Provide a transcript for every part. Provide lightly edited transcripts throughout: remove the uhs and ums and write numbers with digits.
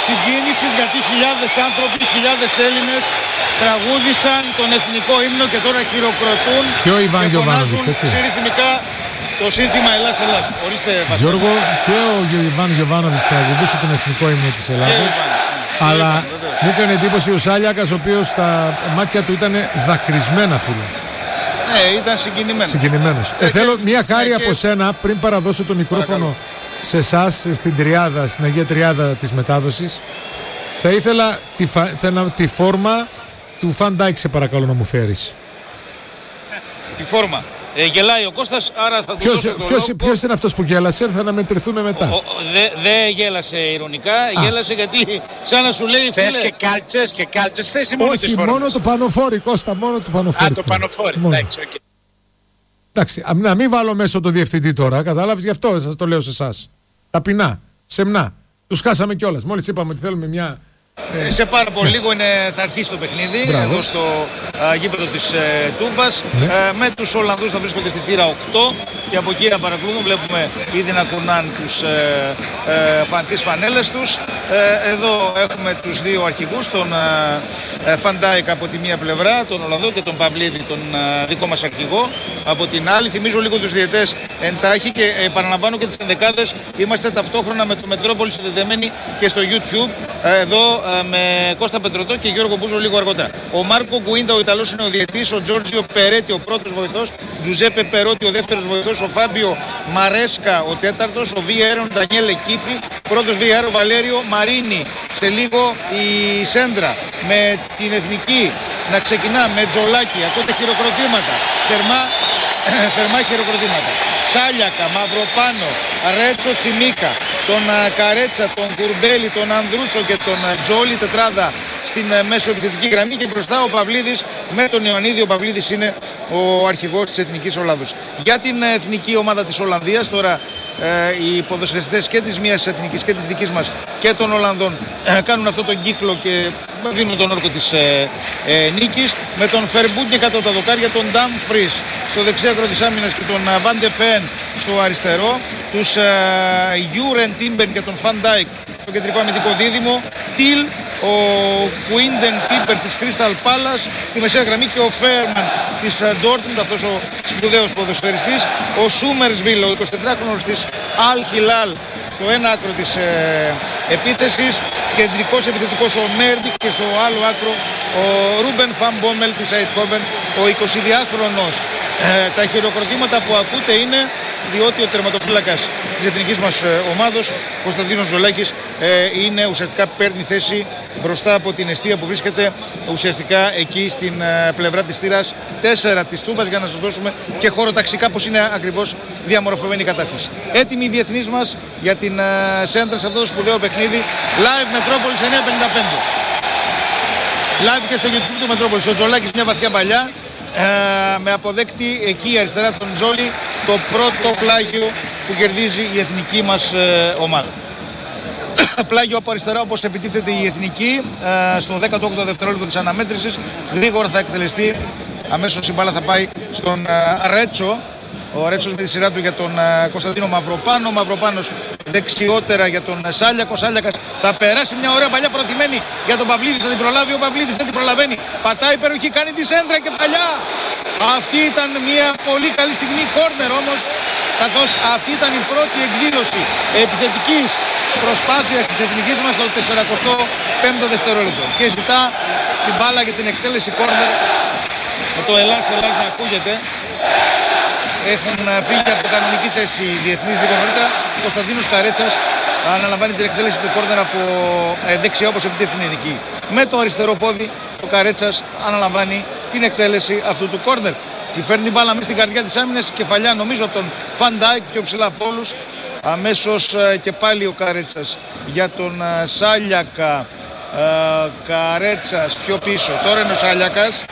συγκίνησης, γιατί χιλιάδες άνθρωποι, χιλιάδες Έλληνες τραγούδησαν τον εθνικό ύμνο και τώρα χειροκροτούν και ο Ιβάν Γιοβάνοβιτς, έτσι. Ρυθμικά το σύνθημα Ελλάς, Ελλάς. Ορίστε, Γιώργο, και ο Ιβάν Γιοβάνοβιτς τραγουδούσε τον εθνικό ύμνο της Ελλάδος. Αλλά μου έκανε εντύπωση ο Σάλιακας, ο οποίος στα μάτια του ήταν δακρυσμένα, φίλε. Ναι, ήταν συγκινημένος. Θέλω μια χάρη από σένα πριν παραδώσω το μικρόφωνο σε εσάς, στην τριάδα, στην Αγία Τριάδα της μετάδοσης. Θα ήθελα τη φόρμα του Φαν Ντάικ, σε παρακαλώ, να μου φέρεις. Τη φόρμα. Γελάει ο Κώστας, άρα θα του δώσω το λόγο. Ποιος είναι αυτός που γέλασε, θα να μετρηθούμε μετά. Δεν γέλασε ειρωνικά, γέλασε γιατί σαν να σου λέει... Θες και κάλτσες θες ή μόνο τις φόρμες? Όχι, μόνο το πανοφόρι, Κώστα, μόνο το πανοφόρι. Α, το πανοφόρι, εντάξει, okay. Εντάξει, να μην βάλω μέσω το διευθυντή τώρα, κατάλαβες, γι' αυτό σας το λέω σε εσάς. Ταπεινά, σεμνά. Τους χάσαμε κιόλας. Μόλις είπαμε ότι θέλουμε μια... Σε πάρα πολύ λίγο θα αρχίσει το παιχνίδι. Μπράβο. Εδώ στο γήπεδο της Τούμπας. Με τους Ολλανδούς θα βρίσκονται στη θύρα 8 και από εκεί να παρακολουθούν. Βλέπουμε ήδη να κουνάν τις φανέλες τους. Εδώ έχουμε τους δύο αρχηγούς, τον Φαν Ντάικ από τη μία πλευρά, τον Ολλανδό, και τον Παυλίδη, τον δικό μας αρχηγό από την άλλη. Θυμίζω λίγο τους διαιτές εντάχει και επαναλαμβάνω και τις ενδεκάδες. Είμαστε ταυτόχρονα με το Μετρόπολη συνδεδεμένοι και στο YouTube. Εδώ με Κώστα Πετρωτό και Γιώργο Μπούζο λίγο αργότερα. Ο Μάρκο Γκουίντα, ο Ιταλός, είναι ο διαιτής. Ο Τζόρτζιο Περέτη, ο πρώτος βοηθός. Τζουζέπε Περότη, ο δεύτερος βοηθός. Ο Φάμπιο Μαρέσκα, ο τέταρτος. Ο VAR, ο Ντανιέλε Κίφη. Πρώτος VAR, ο Βαλέριο Μαρίνι. Σε λίγο η Σέντρα με την εθνική να ξεκινά με Τζολάκι. Ακούτε χειροκροτήματα. Θερμά χειροκροτήματα. Σάλιακα, Μαυροπάνο, Ρέτσο, Τσιμίκα, τον Καρέτσα, τον Κουρμπέλη, τον Ανδρούτσο και τον Τζόλι, τετράδα στην μέσο επιθετική γραμμή, και μπροστά ο Παυλίδης με τον Ιωαννίδη. Ο Παυλίδης είναι ο αρχηγός της Εθνικής Ολλανδούς. Για την εθνική ομάδα της Ολλανδίας τώρα οι ποδοσφαιριστές και της μίας εθνικής και της δικής μας και των Ολλανδών κάνουν αυτό τον κύκλο και δίνουν τον όρκο της νίκης, με τον Φερμπούγκε κάτω τα δοκάρια, τον Ντάμ Φρις στο δεξί άκρο της άμυνας και τον Βαν ντε Φεν στο αριστερό, τους Γιούρεν Τίμπεν και τον Φαν Ντάικ το κεντρικό αμυντικό δίδυμο, Τιλ, ο Κουίντεν Τίμπερ της Κρίσταλ Πάλας στη μεσαία γραμμή και ο Φέρμαν της Ντόρτμουντ, αυτός ο σπουδαίος ποδοσφαιριστής, ο Σούμερσβιλ, ο 24χρονος της Αλ Χιλάλ στο ένα άκρο της επίθεσης, κεντρικός επιθετικός ο Μέρντικ, και στο άλλο άκρο ο Ρούμπεν Φαν Μπόμελ της Αιτχόβεν, ο 22χρονος. Τα χειροκροτήματα που ακούτε είναι διότι ο τερματοφύλακας της εθνικής μας ομάδος, Κωνσταντίνος Ζολάκης, είναι ουσιαστικά, παίρνει θέση μπροστά από την εστία που βρίσκεται ουσιαστικά εκεί στην πλευρά της θύρας 4 της Τούμπας, για να σας δώσουμε και χωροταξικά πως είναι ακριβώς διαμορφωμένη η κατάσταση. Έτοιμοι οι διεθνείς μας για την Σέντρα σε αυτό το σπουδαίο παιχνίδι. Live Μετρόπολης 9:55. Live και στο YouTube του Μετρόπολης. Ο Τζολάκης μια βαθιά παλιά, με αποδέκτη εκεί αριστερά τον Τζόλι, το πρώτο πλάγιο που κερδίζει η εθνική μας ομάδα. Πλάγιο από αριστερά, όπως επιτίθεται η εθνική στο 18ο δευτερόλεπτο της αναμέτρησης. Γρήγορα θα εκτελεστεί, αμέσως η μπάλα θα πάει στον Ρέτσο. Ο Ρέτσος με τη σειρά του για τον Κωνσταντίνο Μαυροπάνο. Ο Μαυροπάνος δεξιότερα για τον Σάλιακο. Ο Σάλιακας θα περάσει μια ωραία παλιά προθυμένη για τον Παυλίδη. Θα την προλάβει ο Παυλίδης, δεν την προλαβαίνει. Πατάει υπεροχή, κάνει τη σέντρα, κεφαλιά. Αυτή ήταν μια πολύ καλή στιγμή. Κόρνερ όμως, καθώς αυτή ήταν η πρώτη εκδήλωση επιθετικής προσπάθειας της εθνικής μας στο 45ο δευτερόλεπτο. Και ζητά την μπάλα για την εκτέλεση κόρνερ. Με το Ελλάς να ακούγεται. Έχουν φύγει από κανονική θέση οι διεθνείς λίγο νωρίτερα. Ο Κωνσταντίνος Καρέτσας αναλαμβάνει την εκτέλεση του κόρνερ από δεξιά, όπως επιτίθεται εκεί. Με το αριστερό πόδι ο Καρέτσας αναλαμβάνει την εκτέλεση αυτού του κόρνερ. Τη φέρνει μπάλα μέσα στην καρδιά της άμυνας, κεφαλιά νομίζω από τον Φαν Ντάικ, πιο ψηλά από όλους. Αμέσως και πάλι ο Καρέτσας για τον Σάλιακα. Καρέτσας πιο πίσω. Τώρα είναι ο Σάλιακας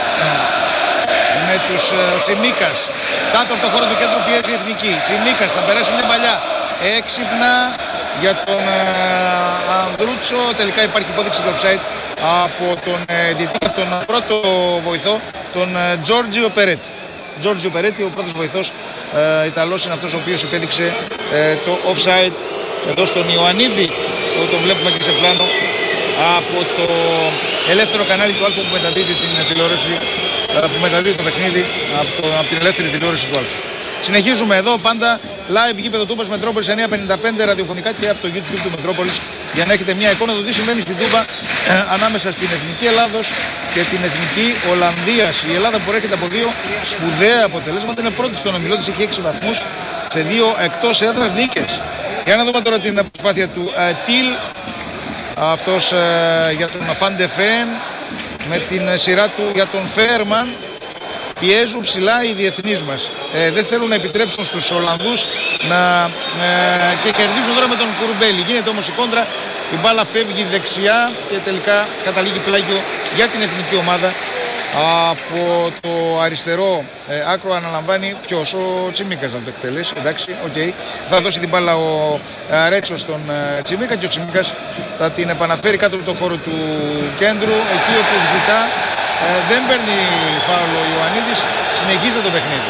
με τους Τσιμίκας. Κάτω από το χώρο του κέντρου πιέζει η εθνική. Τσιμίκας θα περάσει μια παλιά έξυπνα για τον Ανδρούτσο. Τελικά υπάρχει υπόδειξη offside από τον διαιτητή, τον πρώτο βοηθό, τον Τζόρτζιο Περέτη. Τζόρτζιο Περέτη, ο πρώτος βοηθός Ιταλός, είναι αυτός ο οποίος υπέδειξε το offside εδώ στον Ιωαννίδη. το βλέπουμε και σε πλάνο από το ελεύθερο κανάλι του Αλφα που μεταδίδει την τηλεόραση, που μεταδίδει το παιχνίδι από την ελεύθερη τηλεόραση του Αλφα. Συνεχίζουμε εδώ πάντα live γήπεδο Τούμπας Μετρόπολης 9:55 ραδιοφωνικά και από το YouTube του Μετρόπολης για να έχετε μια εικόνα του τι συμβαίνει στην Τούμπα ανάμεσα στην Εθνική Ελλάδος και την Εθνική Ολλανδίας. Η Ελλάδα που έρχεται από δύο σπουδαία αποτελέσματα, είναι πρώτη στον ομιλό της, έχει 6 βαθμούς σε 2 εκτός έδρας νίκες. Για να δούμε τώρα την προσπάθεια του Τιλ, αυτός για τον Φαντεφέν με την σειρά του για τον Φέρμαν. Πιέζουν ψηλά οι διεθνείς μας. Δεν θέλουν να επιτρέψουν στους Ολλανδούς και κερδίζουν τώρα με τον Κουρμπέλη. Γίνεται όμως η κόντρα, η μπάλα φεύγει δεξιά και τελικά καταλήγει πλάγιο για την εθνική ομάδα. Από το αριστερό άκρο αναλαμβάνει ποιος, ο Τσιμίκας να το εκτελέσει. Εντάξει, okay. Θα δώσει την μπάλα ο Ρέτσος στον Τσιμίκα και ο Τσιμίκας θα την επαναφέρει κάτω από το χώρο του κέντρου, εκεί όπου ζητά. Δεν παίρνει φάουλο ο Ιωαννίδης, συνεχίζεται το παιχνίδι.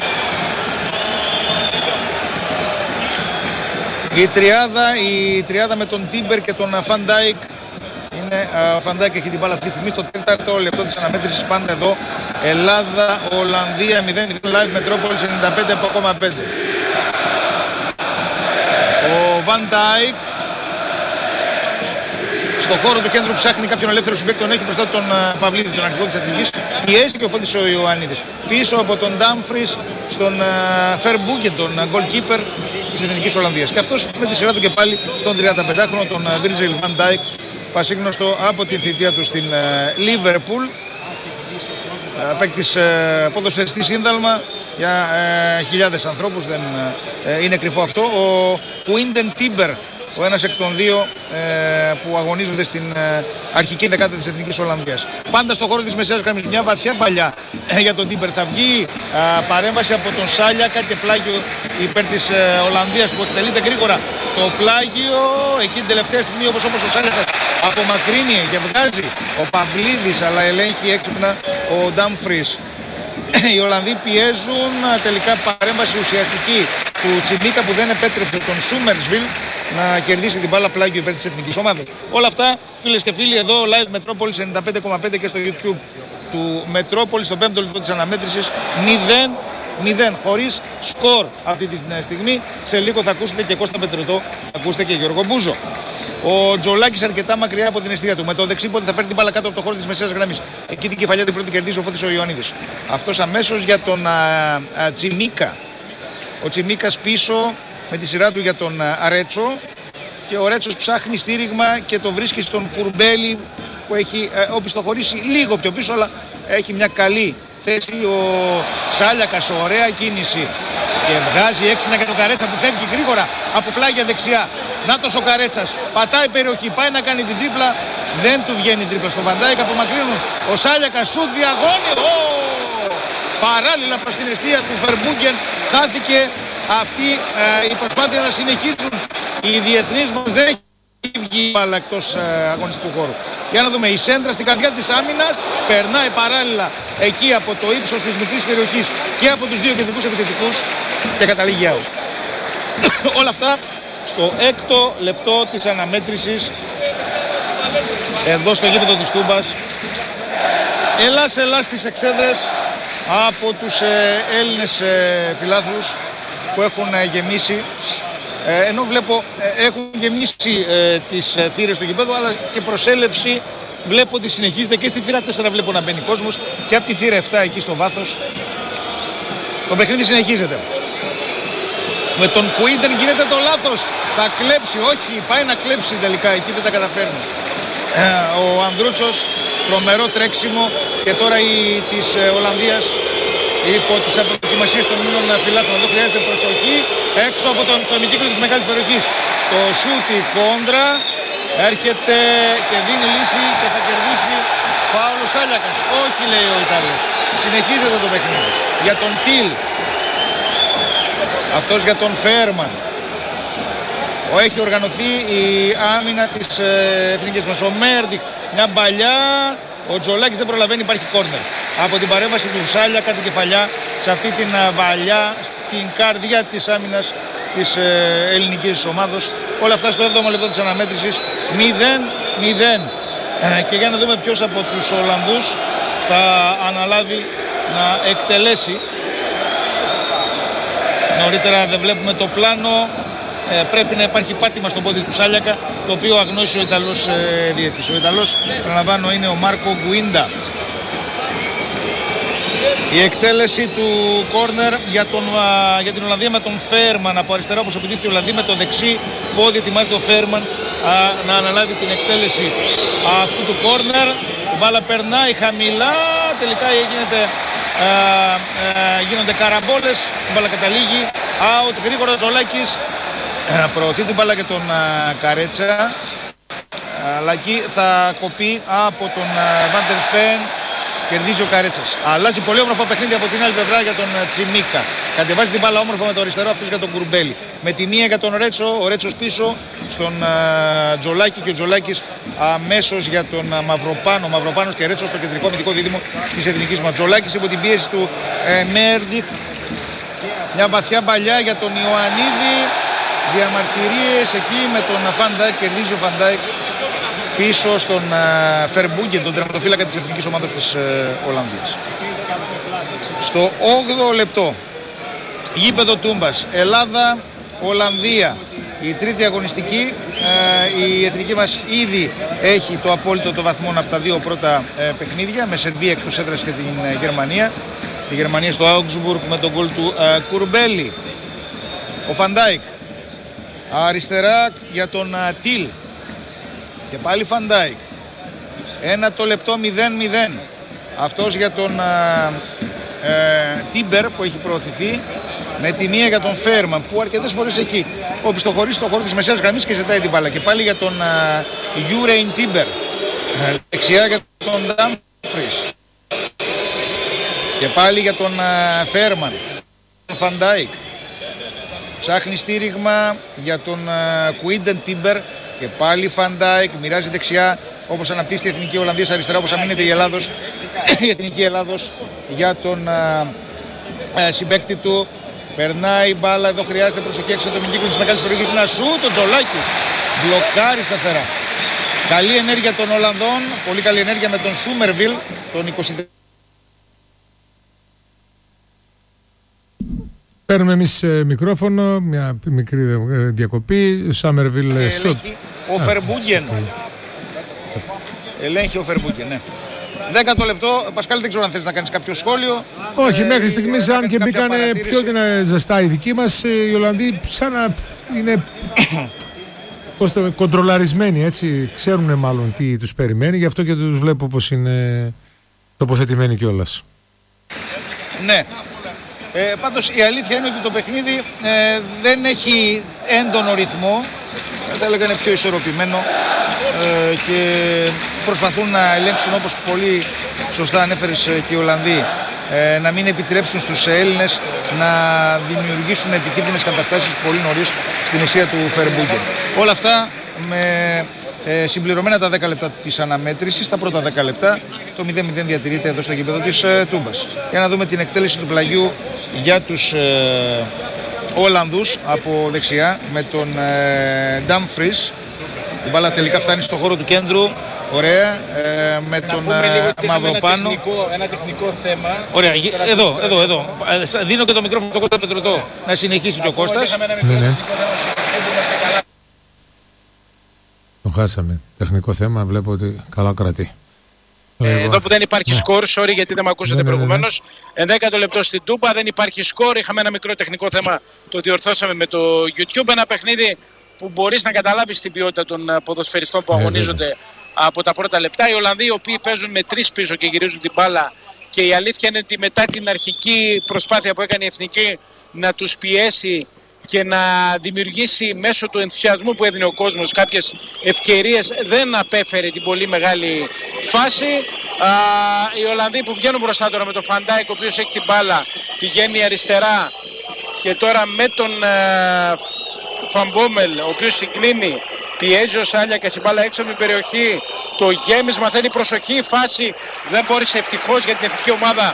Η τριάδα με τον Τίμπερ και τον Φαντάικ είναι, ο Φαντάικ έχει την μπάλα αυτή τη στιγμή στο 4ο λεπτό της αναμέτρησης, πάντα εδώ Ελλάδα, Ολλανδία 0-0 live Μετρόπολης 95,5. Ο Φαντάικ στον χώρο του κέντρου ψάχνει κάποιον ελεύθερο συμπαίκτη, τον έχει μπροστά τον Παυλίδη, τον αρχηγό της Εθνικής. Πιέζει και ο Φώτης ο Ιωαννίδης. Πίσω από τον Ντάμφρις στον Φερμπούγκεν, τον goalkeeper της Εθνικής Ολλανδίας. Και αυτός με τη σειρά του και πάλι στον 35χρονο, τον Βίρτζιλ Βαν Ντάικ, πασίγνωστο από την θητεία του στην Λίβερπουλ. Παίκτης ποδοσφαιριστή σύνδαλμα για χιλιάδες ανθρώπους, δεν είναι κρυφό αυτό. Ο Κουίντεν Τίμπερ, ο ένας εκ των δύο που αγωνίζονται στην αρχική δεκάδα της Εθνικής Ολλανδίας. Πάντα στον χώρο της μεσαίας γραμμής, μια βαθιά παλιά για τον Τίμπερ. Θα βγει παρέμβαση από τον Σάλιακα και πλάγιο υπέρ της Ολλανδίας που εκτελείται γρήγορα το πλάγιο. Εκεί την τελευταία στιγμή, όπως ο Σάλιακας απομακρύνει και βγάζει ο Παυλίδης, αλλά ελέγχει έξυπνα ο Ντάμφρις. Οι Ολλανδοί πιέζουν, τελικά παρέμβαση ουσιαστική του Τσιμίκα που δεν επέτρεψε τον Σούμερσβιλ να κερδίσει την μπάλα πλάγιο υπέρ της εθνικής ομάδας. Όλα αυτά, φίλες και φίλοι, εδώ live Μετρόπολης 95,5 και στο YouTube του Μετρόπολης, στο 5ο λεπτό της αναμέτρησης, 0-0 χωρίς σκορ αυτή τη στιγμή. Σε λίγο θα ακούσετε και Κώστα Πετρετό, θα ακούσετε και Γιώργο Μπούζο. Ο Τζολάκης αρκετά μακριά από την αιστεία του. Με το δεξί πόδι θα φέρει την μπάλα κάτω από το χώρο της μεσαίας γραμμής. Εκεί την κεφαλιά την πρώτη κερδίζει ο Φώτης ο Ιωαννίδης. Αυτός αμέσως για τον Τσιμίκα. Ο Τσιμίκας πίσω με τη σειρά του για τον Ρέτσο. Και ο Ρέτσος ψάχνει στήριγμα και το βρίσκει στον Κουρμπέλη που έχει οπισθοχωρήσει λίγο πιο πίσω, αλλά έχει μια καλή θέση. Ο Σάλιακας, ωραία κίνηση. Και βγάζει έξυπνα για τον Καρέτσα που φεύγει γρήγορα από πλάγια δεξιά. Νάτος ο Καρέτσας, πατάει περιοχή, πάει να κάνει την τρίπλα, δεν του βγαίνει τρίπλα στο Βαντάικ, απομακρύνουν. Ο Σάλιακας σουτ διαγώνει, παράλληλα προς την αιστεία του Φερμπούγκεν, χάθηκε αυτή η προσπάθεια να συνεχίσουν οι διεθνείς μας, δεν έχει βγει μπάλα εκτός αγωνιστικού χώρου. Για να δούμε, η σέντρα στην καρδιά της άμυνας, περνάει παράλληλα εκεί από το ύψος της μικρής περιοχής και από τους δύο κεντρικούς επιθετικούς και καταλήγει out. Όλα αυτά στο 6ο λεπτό της αναμέτρησης εδώ στο γήπεδο της Τούμπας. Ελλάς στις εξέδρες από τους Έλληνες φιλάθλους που έχουν γεμίσει, ενώ βλέπω έχουν γεμίσει τις θύρες του γήπεδου, αλλά και προσέλευση βλέπω ότι συνεχίζεται και στη θύρα 4 βλέπω να μπαίνει κόσμος και από τη θύρα 7 εκεί στο βάθος. Το παιχνίδι συνεχίζεται. Με τον Κουίντερ γίνεται το λάθος. Θα κλέψει, όχι, πάει να κλέψει τελικά, εκεί δεν τα καταφέρνει. Ο Ανδρούτσος, τρομερό τρέξιμο και τώρα της Ολλανδίας υπό τις αποδοκιμασίες των μήνων φιλάθλων. Εδώ χρειάζεται προσοχή έξω από το ημικύκλιο της μεγάλης περιοχής. Το σούτι κόντρα έρχεται και δίνει λύση και θα κερδίσει φάουλο Σάλιακας. Όχι, λέει ο Ιταλός. Συνεχίζεται το παιχνίδι. Για τον Τιλ. Αυτός για τον Φέρμαν. Έχει οργανωθεί η άμυνα της εθνικής μας. Ο Μέρντιχ, μια μπαλιά. Ο Τζολάκης δεν προλαβαίνει, υπάρχει κόρνερ. Από την παρέμβαση του Σάλια, κάτι κεφαλιά σε αυτή την μπαλιά στην καρδιά της άμυνας της ελληνικής ομάδος. Όλα αυτά στο 7ο λεπτό της αναμέτρησης, 0-0. Και για να δούμε ποιος από τους Ολλανδούς θα αναλάβει να εκτελέσει. Νωρίτερα δεν βλέπουμε το πλάνο. Πρέπει να υπάρχει πάτημα στο πόδι του Σάλιακα, το οποίο αγνώρισε ο Ιταλός διαιτητής. Ο Ιταλός, παραλαμβάνω, είναι ο Μάρκο Γκουίντα. Η εκτέλεση του κόρνερ για την Ολλανδία με τον Φέρμαν από αριστερά, όπως επιτίθεται η Ολλανδία, με το δεξί πόδι ετοιμάζεται ο Φέρμαν να αναλάβει την εκτέλεση αυτού του κόρνερ. Η μπάλα περνάει χαμηλά, τελικά γίνονται καραμπόλες, η μπάλα καταλήγει out, γρήγορα Τζολάκης προωθεί την μπάλα και τον Καρέτσα, αλλά εκεί θα κοπεί από τον Βάντερ Φεν. Κερδίζει ο Καρέτσας. Αλλάζει πολύ όμορφο παιχνίδι από την άλλη πλευρά για τον Τσιμίκα. Κατεβάζει την μπάλα όμορφα με το αριστερό, αυτός για τον Κουρμπέλη. Με τη μία για τον Ρέτσο, ο Ρέτσος πίσω στον Τζολάκη και ο Τζολάκης αμέσως για τον Μαυροπάνο. Μαυροπάνος και Ρέτσος στο κεντρικό αμυντικό δίδυμο της εθνικής μας. Τζολάκης υπό την πίεση του Μέρντιχ. Μια βαθιά παλιά για τον Ιωαννίδη. Διαμαρτυρίες εκεί με τον Φαντάικ. Κερδίζει ο Φαντάικ πίσω στον Φερμπούγκεν, τον τερματοφύλακα της εθνικής ομάδας της Ολλανδίας. Στο 8ο λεπτό, γήπεδο Τούμπας, Ελλάδα-Ολλανδία, η τρίτη αγωνιστική. Η εθνική μας ήδη έχει το απόλυτο το βαθμό από τα δύο πρώτα παιχνίδια, με Σερβία εκτός έδρας και την Γερμανία. Η Γερμανία στο Augsburg με τον γκολ του Κουρμπέλη. Ο Φαντάικ αριστερά για τον Τιλ. Και πάλι Φαντάικ. 1 λεπτό 0-0. Αυτός για τον Τίμπερ που έχει προωθηθεί. Με τη μία για τον Φέρμαν που αρκετές φορές έχει οπισθοχωρήσει στο χώρο της μεσαίας γραμμής και ζητάει την μπάλα. Και πάλι για τον Γιουρέιν Τίμπερ. Δεξιά για τον Ντάμφρις. Και πάλι για τον Φέρμαν. Φαντάικ. Ψάχνει στήριγμα για τον Κουίντεν Τίμπερ. Και πάλι Φαντάικ, μοιράζει δεξιά όπως αναπτύσσεται η Εθνική Ολλανδία, αριστερά όπως αμήνεται η Ελλάδος, η Εθνική Ελλάδος για τον συμπαίκτη του. Περνάει η μπάλα, εδώ χρειάζεται προσοχή έξω από τον κύκλο της μεγάλης περιοχής. Ένα σου, τον Τζολάκης μπλοκάρει σταθερά. Καλή ενέργεια των Ολλανδών, πολύ καλή ενέργεια με τον Σούμερβιλ, τον 23. Παίρνουμε εμείς μικρόφωνο, μια μικρή διακοπή. Σάμερβιλ στο... Ο Φερμπούγκεν. Ελέγχει ο Φερμπούγκεν, ναι. 10ο λεπτό. Πασκάλη, δεν ξέρω αν θέλεις να κάνεις κάποιο σχόλιο. Όχι, μέχρι στιγμής αν και μπήκανε πιο ζεστά οι δικοί μας, οι Ολλανδοί σαν να είναι κοντρολαρισμένοι, έτσι. Ξέρουν μάλλον τι τους περιμένει, γι' αυτό και τους βλέπω πως είναι τοποθετημένοι κιόλας. Ναι. Πάντως η αλήθεια είναι ότι το παιχνίδι δεν έχει έντονο ρυθμό, θα έλεγα είναι πιο ισορροπημένο και προσπαθούν να ελέγξουν, όπως πολύ σωστά ανέφερες και οι Ολλανδοί, να μην επιτρέψουν στους Έλληνες να δημιουργήσουν επικίνδυνες καταστάσεις πολύ νωρίς στην αιστεία του Φερμπούγκεν. Όλα αυτά με συμπληρωμένα τα 10 λεπτά της αναμέτρησης, τα πρώτα 10 λεπτά, το 0-0 διατηρείται εδώ στο γήπεδο της Τούμπας. Για να δούμε την εκτέλεση του πλαγιού για τους Ολλανδούς από δεξιά με τον Ντάμφρις. Η μπάλα τελικά φτάνει στο χώρο του κέντρου. Ωραία, με τον Μαυροπάνο. Ένα τεχνικό θέμα. Ωραία, εδώ. Δίνω και το μικρόφωνο στον Κώστα Πετρωτό να συνεχίσει και ο Κώστας. Ναι. Το χάσαμε. Τεχνικό θέμα, βλέπω ότι καλά κρατεί. Εδώ που δεν υπάρχει σκορ, sorry γιατί δεν με ακούσατε προηγουμένως. 11ο λεπτό στην Τούμπα, δεν υπάρχει σκορ. Είχαμε ένα μικρό τεχνικό θέμα, το διορθώσαμε με το YouTube. Ένα παιχνίδι που μπορείς να καταλάβεις την ποιότητα των ποδοσφαιριστών που αγωνίζονται από τα πρώτα λεπτά. Οι Ολλανδοί, οι οποίοι παίζουν με 3 πίσω και γυρίζουν την μπάλα. Και η αλήθεια είναι ότι μετά την αρχική προσπάθεια που έκανε η Εθνική να τους πιέσει και να δημιουργήσει μέσω του ενθουσιασμού που έδινε ο κόσμος κάποιες ευκαιρίες, δεν απέφερε την πολύ μεγάλη φάση. Οι Ολλανδοί που βγαίνουν μπροστά τώρα με τον Φαντάικ, ο οποίος έχει την μπάλα, πηγαίνει αριστερά και τώρα με τον Φαμπόμελ, ο οποίος συγκλίνει, πιέζει ο Σάλιακας, η μπάλα έξω από την περιοχή, το γέμισμα θέλει προσοχή, η φάση δεν μπόρεσε ευτυχώς για την εθνική ομάδα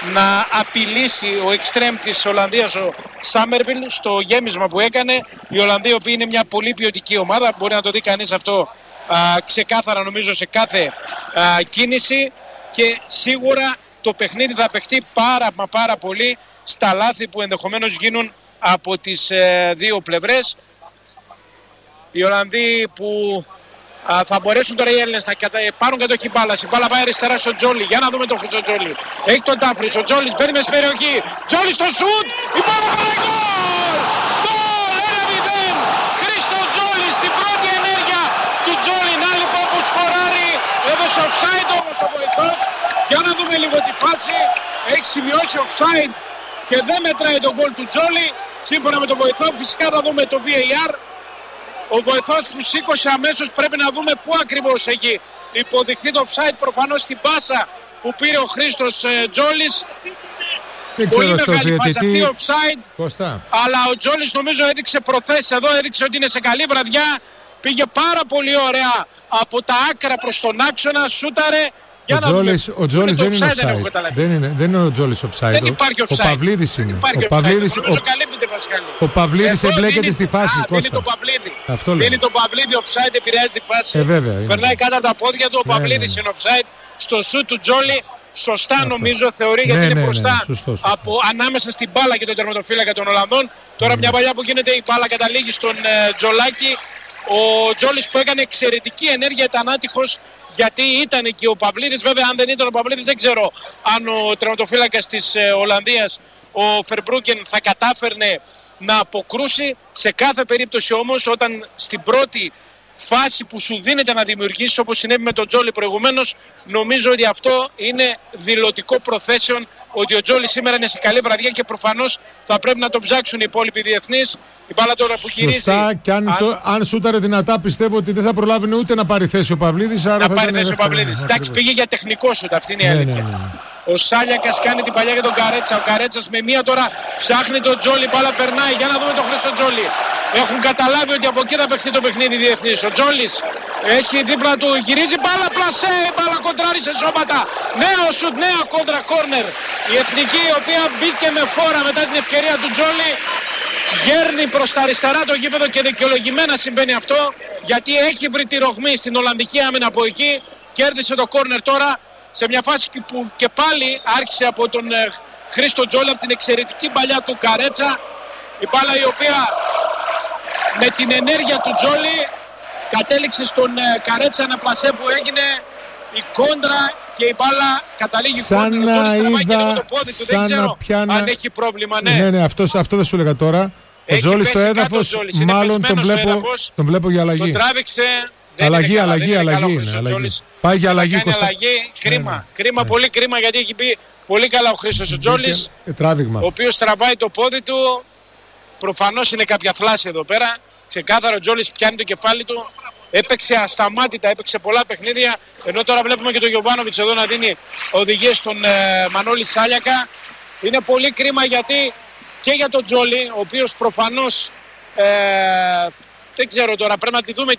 να απειλήσει ο εξτρέμ της Ολλανδίας, ο Σάμερβιλ, στο γέμισμα που έκανε. Η Ολλανδία, η οποία είναι μια πολύ ποιοτική ομάδα, μπορεί να το δει κανείς αυτό ξεκάθαρα νομίζω σε κάθε κίνηση, και σίγουρα το παιχνίδι θα παιχτεί πάρα πολύ στα λάθη που ενδεχομένως γίνουν από τις δύο πλευρές. Οι Ολλανδοί που θα μπορέσουν τώρα οι Έλληνες να πάρουν κατοχή μπάλας. Η μπάλα πάει αριστερά στο Τζόλι. Για να δούμε τον Χρήστο Τζόλι. Έχει τον Τάφρης. Ο Τζόλις μπαίνει μέσα στην περιοχή. Τζόλι στο σουτ. Η μπάλα πάει γκολ! Γκολ! 1-0. Χρήστο Τζόλι στην πρώτη ενέργεια του Τζόλι. Να λοιπόν που σκοράρει. Έδωσε offside όμως ο βοηθός. Για να δούμε λίγο τη φάση. Έχει σημειώσει offside και δεν μετράει τον γκολ του Τζόλι. Σύμφωνα με τον βοηθό, φυσικά θα δούμε το VAR. Ο βοηθός του σήκωσε αμέσως, πρέπει να δούμε πού ακριβώς έχει υποδειχθεί το offside. Προφανώς στην πάσα που πήρε ο Χρήστος Τζόλις. Πολύ μεγάλη φάση αυτή, offside. Κώστα. Αλλά ο Τζόλις νομίζω έδειξε προθέσεις εδώ, έδειξε ότι είναι σε καλή βραδιά. Πήγε πάρα πολύ ωραία από τα άκρα προς τον άξονα, σούταρε. Ο Τζόλις δεν είναι offside. Δεν είναι ο Τζόλις offside. Δεν υπάρχει offside. Ο Παυλίδης είναι. Ο Παυλίδης εμπλέκεται στη φάση. Δίνει τον Παυλίδη. Δίνει τον Παυλίδη offside, επηρεάζει τη φάση. Περνάει κάτω από τα πόδια του. Ο Παυλίδης είναι offside. Στο σουτ του Τζόλι σωστά νομίζω θεωρεί, γιατί είναι μπροστά ανάμεσα στην μπάλα και τον τερματοφύλακα των Ολλανδών. Τώρα μια παλιά που γίνεται, η μπάλα καταλήγει στον Τζολάκη. Ο Τζόλις που έκανε εξαιρετική ενέργεια ήταν άτυχος, γιατί ήταν εκεί ο Παυλίδης. Βέβαια, αν δεν ήταν ο Παυλίδης, δεν ξέρω αν ο τερματοφύλακας της Ολλανδίας, ο Φερμπρούκεν, θα κατάφερνε να αποκρούσει. Σε κάθε περίπτωση όμως, όταν στην πρώτη φάση που σου δίνεται να δημιουργήσεις, όπως συνέβη με τον Τζόλι προηγουμένως, νομίζω ότι αυτό είναι δηλωτικό προθέσεων ότι ο Τζόλι σήμερα είναι σε καλή βραδιά και προφανώς θα πρέπει να τον ψάξουν οι υπόλοιποι διεθνείς. Η μπάλα τώρα που γυρίζει. Σωστά, και αν σούταρε δυνατά, πιστεύω ότι δεν θα προλάβει ούτε να πάρει θέση ο Παυλίδης. Να πάρει θέση ο Παυλίδης. Εντάξει, πήγε για τεχνικό σουτ, αυτή είναι η αλήθεια. Ο Σάλιακας κάνει την παλιά για τον Καρέτσα. Ο Καρέτσας με μία τώρα ψάχνει τον Τζόλι. Μπάλα περνάει. Για να δούμε τον Χρήστο Τζόλι. Έχουν καταλάβει ότι από εκεί θα παιχτεί το παιχνίδι διεθνής. Ο Τζόλις έχει δίπλα του, γυρίζει μπάλα, πλασέ, μπάλα κοντράρει σε σώματα. Νέο σουτ, νέα κόντρα, κόρνερ. Η εθνική, η οποία μπήκε με φόρα μετά την ευκαιρία του Τζόλι, γέρνει προς τα αριστερά το γήπεδο και δικαιολογημένα συμβαίνει αυτό, γιατί έχει βρει τη ρογμή στην Ολλανδική άμυνα από εκεί. Κέρδισε το κόρνερ τώρα σε μια φάση που και πάλι άρχισε από τον Χρήστο Τζόλι, από την εξαιρετική παλιά του Καρέτσα. Η μπάλα η οποία με την ενέργεια του Τζόλι κατέληξε στον Καρέτσα, ένα πλασέ που έγινε η κόντρα και η μπάλα καταλήγει κόντρα. Ο Τζόλις τραβάει και λίγο το πόδι του, δεν ξέρω αν έχει πρόβλημα. Ναι, αυτό δεν σου έλεγα τώρα. Ο Τζόλις στο έδαφος, μάλλον τον βλέπω για αλλαγή. Τον τράβηξε. Αλλαγή. Πάει για αλλαγή. Κρίμα, πολύ κρίμα, γιατί έχει πει πολύ καλά ο Χρήστος ο Τζόλις, ο οποίος τραβάει το πόδι του. Προφανώς είναι κάποια θλάση εδώ πέρα. Ξεκάθαρο, ο Τζόλις πιάνει το κεφάλι του. Έπαιξε ασταμάτητα, έπαιξε πολλά παιχνίδια. Ενώ τώρα βλέπουμε και τον Γιοβάνοβιτς εδώ να δίνει οδηγίες στον Μανώλη Σάλιακα. Είναι πολύ κρίμα, γιατί και για τον Τζόλι, ο οποίος προφανώς δεν ξέρω τώρα, πρέπει να τη δούμε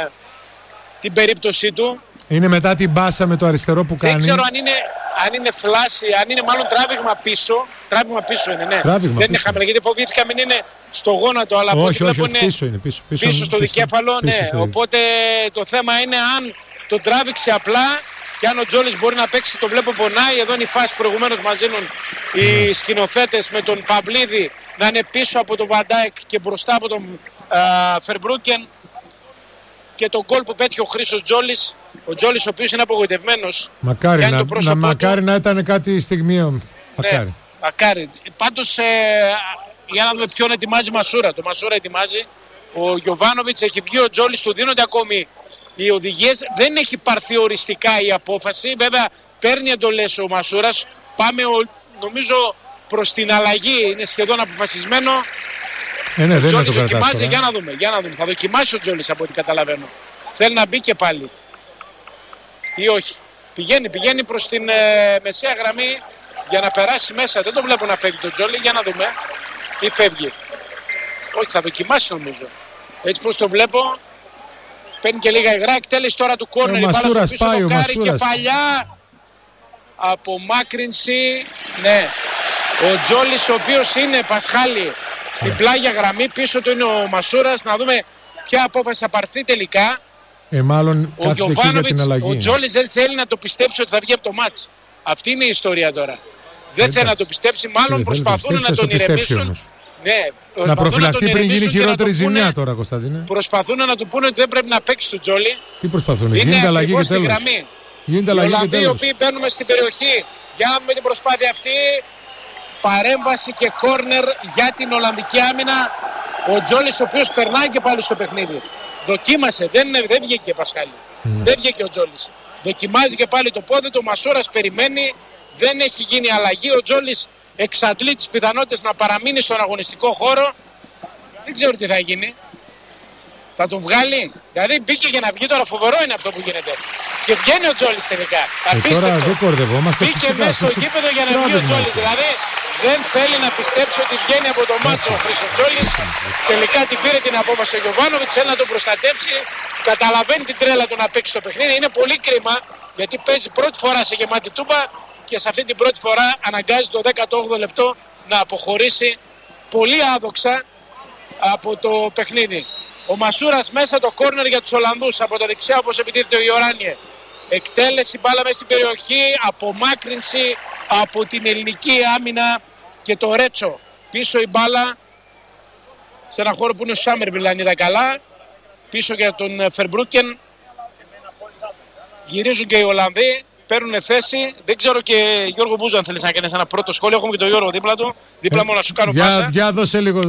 την περίπτωσή του. Είναι μετά την μπάσα με το αριστερό που κάνει. Δεν ξέρω αν είναι φλάση, αν είναι μάλλον τράβηγμα πίσω. Τράβηγμα πίσω είναι, ναι. Δεν είναι χαμηλά, γιατί φοβήθηκα μην είναι στο γόνατο, αλλά όχι, πίσω είναι. Πίσω στο δικέφαλο, ναι. Οπότε το θέμα είναι αν τον τράβηξε απλά και αν ο Τζόλις μπορεί να παίξει. Το βλέπω πονάει. Εδώ είναι η φάση προηγουμένως μας δίνουν οι σκηνοθέτες με τον Παυλίδη να είναι πίσω από τον Βαντάικ και μπροστά από τον Φερμπρούκεν. Και τον γκολ που πέτυχε ο Χρήστος Τζόλις, ο Τζόλις ο οποίος είναι απογοητευμένος. Μακάρι να ήταν κάτι στιγμίο. Μακάρι. Ναι, μακάρι. Πάντως για να δούμε ποιον ετοιμάζει Μασούρα. Το Μασούρα ετοιμάζει ο Γιοβάνοβιτς, έχει βγει ο Τζόλις, του δίνονται ακόμη οι οδηγίες. Δεν έχει πάρθει οριστικά η απόφαση. Βέβαια παίρνει εντολές ο Μασούρας. Πάμε νομίζω προς την αλλαγή. Είναι σχεδόν αποφασισμένο. Ναι, ο Τζόλις δοκιμάζει, για να δούμε. Θα δοκιμάσει ο Τζόλις από ό,τι καταλαβαίνω. Θέλει να μπει και πάλι. Ή όχι. Πηγαίνει προς την μεσαία γραμμή για να περάσει μέσα. Δεν το βλέπω να φεύγει τον Τζόλι. Για να δούμε. Ή φεύγει. Όχι, θα δοκιμάσει νομίζω. Έτσι πως το βλέπω. Παίρνει και λίγα υγρά. Εκτέλεση τώρα του κόρνερ. Ο Μασούρας πάει. Κεφαλιά. απομάκρυνση, ναι. Ο Τζόλης, ο οποίος είναι, Πασχάλη, στην πλάγια γραμμή, πίσω του είναι ο Μασούρας. Να δούμε ποια απόφαση θα πάρθει τελικά. Μάλλον ο Γιοβάνοβιτς, ο Τζόλης δεν θέλει να το πιστέψει ότι θα βγει από το μάτς. Αυτή είναι η ιστορία τώρα. Δεν θέλει να το πιστέψει, μάλλον προσπαθούν να τον ηρεμήσουν. Ναι, να προφυλαχτεί πριν γίνει χειρότερη ζημιά τώρα, Κωνσταντίνε. Προσπαθούν να του πούνε ότι δεν πρέπει να παίξει του Τζόλη. Τι προσπαθούν, γίνεται αλλαγή και τέλος. Γίνεται αλλαγή και τέλος. Οι οποίοι μπαίνουμε στην περιοχή. Για να δούμε την προσπάθεια αυτή. Παρέμβαση και κόρνερ για την Ολλανδική άμυνα. Ο Τζόλης, ο οποίος περνάει και πάλι στο παιχνίδι. Δοκίμασε, δεν βγήκε, Πασχάλη. Δεν βγήκε ο Τζόλης. Δοκιμάζει και πάλι το πόδι του. Ο Μασούρας περιμένει. Δεν έχει γίνει αλλαγή. Ο Τζόλης εξαντλεί τις πιθανότητες να παραμείνει στον αγωνιστικό χώρο. Δεν ξέρω τι θα γίνει. Θα τον βγάλει. Δηλαδή μπήκε για να βγει τώρα. Φοβερό είναι αυτό που γίνεται. Και βγαίνει ο Τζόλης τελικά. Τώρα δεν κορδευόμαστε. Μπήκε μέσα στο γήπεδο για να βγει ο Τζόλης. Δηλαδή δεν θέλει να πιστέψει ότι βγαίνει από το μάτσο ο Χρήστος Τζόλης. Τελικά την πήρε την απόφαση ο Γιοβάνοβιτς. Θέλει να τον προστατεύσει. Καταλαβαίνει την τρέλα του να παίξει το παιχνίδι. Είναι πολύ κρίμα γιατί παίζει πρώτη φορά σε γεμάτη τούμπα. Και σε αυτή την πρώτη φορά αναγκάζει το 18ο λεπτό να αποχωρήσει πολύ άδοξα από το παιχνίδι. Ο Μασούρας μέσα το κόρνερ για τους Ολλανδούς από τα δεξιά, όπως επιτίθεται ο Ιωράνιε. Εκτέλεση, μπάλα μέσα στην περιοχή, απομάκρυνση από την ελληνική άμυνα και το Ρέτσο. Πίσω η μπάλα σε ένα χώρο που είναι ο Σάμερβιλ, αν είδα καλά. Πίσω για τον Φερμπρούκεν. Γυρίζουν και οι Ολλανδοί. Παίρνουν θέση. Δεν ξέρω και Γιώργο Μπούζο αν θέλεις να κάνεις ένα πρώτο σχόλιο. Έχουμε και τον Γιώργο δίπλα του. Δίπλα μου να σου κάνω πάσα. Για δώσε λίγο.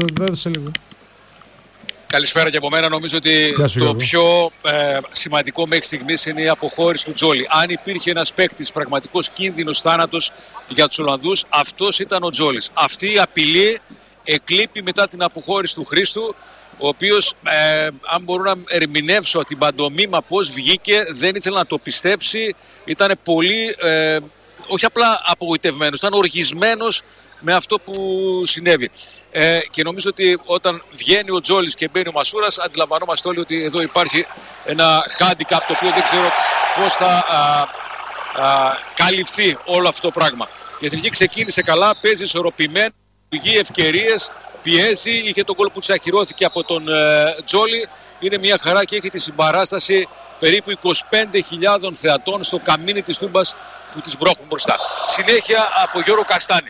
Καλησπέρα και από μένα. Νομίζω ότι το πιο σημαντικό μέχρι στιγμής είναι η αποχώρηση του Τζόλη. Αν υπήρχε ένας παίκτης πραγματικός κίνδυνος θάνατος για τους Ολλανδούς, αυτός ήταν ο Τζόλης. Αυτή η απειλή εκλείπει μετά την αποχώρηση του Χρήστου, ο οποίος, αν μπορώ να ερμηνεύσω την παντομήμα πώς βγήκε, δεν ήθελε να το πιστέψει. Ήταν πολύ, όχι απλά απογοητευμένος, ήταν οργισμένος με αυτό που συνέβη. Και νομίζω ότι όταν βγαίνει ο Τζόλης και μπαίνει ο Μασούρας, αντιλαμβανόμαστε όλοι ότι εδώ υπάρχει ένα handicap το οποίο δεν ξέρω πώς θα καλυφθεί όλο αυτό το πράγμα. Η εθνική ξεκίνησε καλά, παίζει ισορροπημένη, δημιουργεί ευκαιρίες, πιέζει, είχε τον γκολ που της ακυρώθηκε από τον Τζόλη. Είναι μια χαρά και έχει τη συμπαράσταση περίπου 25.000 θεατών στο καμίνι της Τούμπας που τις μπρόχουν μπροστά. Συνέχεια από Γιώργο Καστάνη.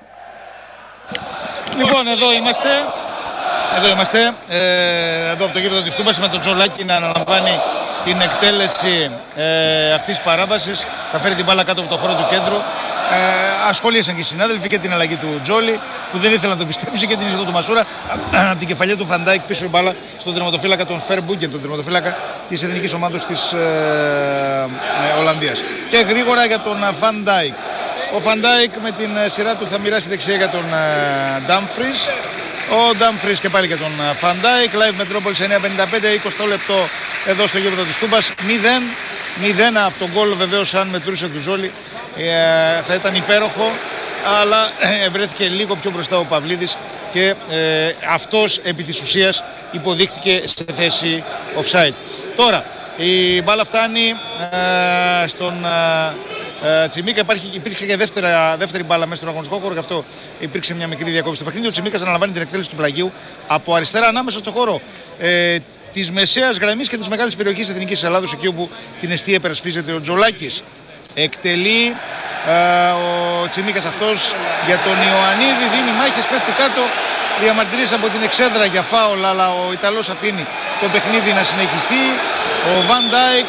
Λοιπόν, εδώ είμαστε. Εδώ από το γήπεδο της Τούμπας με τον Τζολάκη να αναλαμβάνει την εκτέλεση αυτής της παράβασης. Θα φέρει την μπάλα κάτω από το χώρο του κέντρου. Ασχολίασαν και οι συνάδελφοι και την αλλαγή του Τζόλη που δεν ήθελε να το πιστέψει και την είσοδο του Μασούρα από την κεφαλιά του Φαντάικ πίσω η μπάλα στον τερματοφύλακα τον Φερμπούκεν, τον τερματοφύλακα της εθνικής ομάδος της Ολλανδίας. Και γρήγορα για τον Φαντάικ. Ο Φαντάικ με την σειρά του θα μοιράσει δεξιά για τον Ντάμφρις. Ο Ντάμφρις και πάλι για τον Φαντάικ. Live Metropolis 9:55, 20 λεπτό εδώ στο γήπεδο της Τούμπας. 0 από τον γκολ, βεβαίως αν μετρούσε του Τζόλη θα ήταν υπέροχο, αλλά βρέθηκε λίγο πιο μπροστά ο Παυλίδης και αυτός επί της ουσίας υποδείχθηκε σε θέση offside. Τώρα η μπάλα φτάνει στον Τσιμίκα. Υπήρχε και δεύτερη μπάλα μέσα στον αγωνιστικό χώρο, γι' αυτό υπήρξε μια μικρή διακόπηση στο παιχνίδι. Ο Τσιμίκας αναλαμβάνει την εκτέλεση του πλαγίου από αριστερά ανάμεσα στο χώρο της μεσαίας γραμμής και της μεγάλης περιοχής της Εθνικής Ελλάδος, εκεί όπου την εστία υπερασπίζεται ο Τζολάκης. Εκτελεί ο Τσιμίκας αυτός για τον Ιωαννίδη, δίνει μάχες, πέφτει κάτω, διαμαρτυρίες από την εξέδρα για φάουλ, αλλά ο Ιταλός αφήνει το παιχνίδι να συνεχιστεί. Ο Βαν Ντάικ,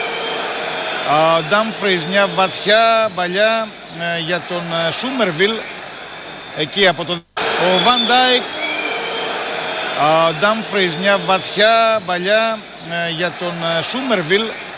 ο Ντάμφρις, μια βαθιά παλιά για τον Σούμερβιλ, εκεί από το... Ο Βαν Ντάικ, ο Ντάμφρις, μια βαθιά παλιά για τον Σούμερβιλ,